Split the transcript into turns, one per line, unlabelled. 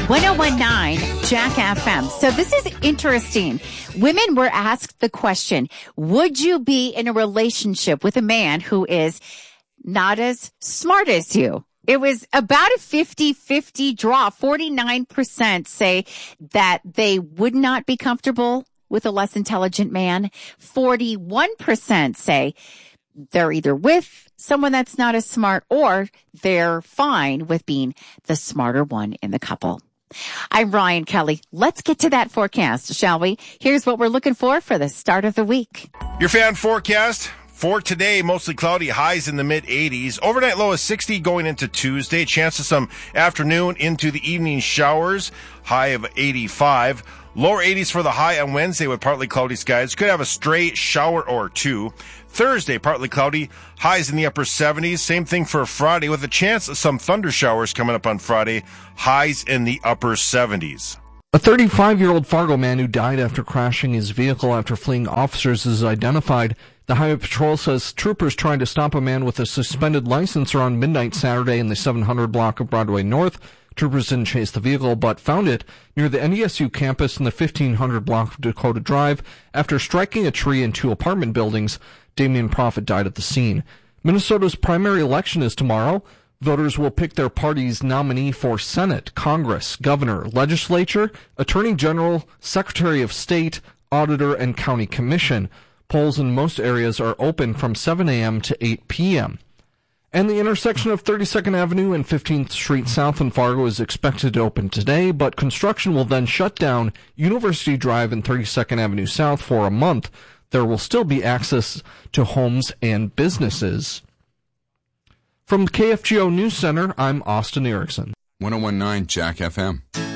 1019 Jack FM. So this is interesting. Women were asked the question, would you be in a relationship with a man who is not as smart as you? It was about a 50-50 draw. 49% say that they would not be comfortable with a less intelligent man. 41% say they're either with someone that's not as smart or they're fine with being the smarter one in the couple. I'm Ryan Kelly. Let's get to that forecast, shall we? Here's what we're looking for the start of the week.
Your fan forecast for today, mostly cloudy, highs in the mid-80s. Overnight low is 60 going into Tuesday. Chance of some afternoon into the evening showers, high of 85. Lower 80s for the high on Wednesday with partly cloudy skies. Could have a stray shower or two. Thursday, partly cloudy, highs in the upper 70s. Same thing for Friday with a chance of some thunder showers coming up on Friday, highs in the upper 70s.
A 35-year-old Fargo man who died after crashing his vehicle after fleeing officers is identified. The Highway Patrol says troopers trying to stop a man with a suspended license around midnight Saturday in the 700 block of Broadway North. Troopers didn't chase the vehicle, but found it near the NDSU campus in the 1500 block of Dakota Drive after striking a tree in two apartment buildings. Damian Prophet died at the scene. Minnesota's primary election is tomorrow. Voters will pick their party's nominee for Senate, Congress, Governor, Legislature, Attorney General, Secretary of State, Auditor, and County Commission. Polls in most areas are open from 7 a.m. to 8 p.m. And the intersection of 32nd Avenue and 15th Street South in Fargo is expected to open today, but construction will then shut down University Drive and 32nd Avenue South for a month. There will still be access to homes and businesses. From the KFGO News Center, I'm Austin Erickson.
1019 Jack FM.